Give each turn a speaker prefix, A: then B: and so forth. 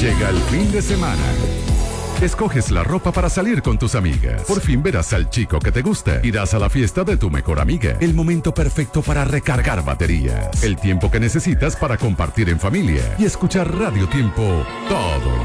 A: Llega el fin de semana. Escoges la ropa para salir con tus amigas. Por fin verás al chico que te gusta. Irás a la fiesta de tu mejor amiga. El momento perfecto para recargar baterías. El tiempo que necesitas para compartir en familia y escuchar Radio Tiempo todos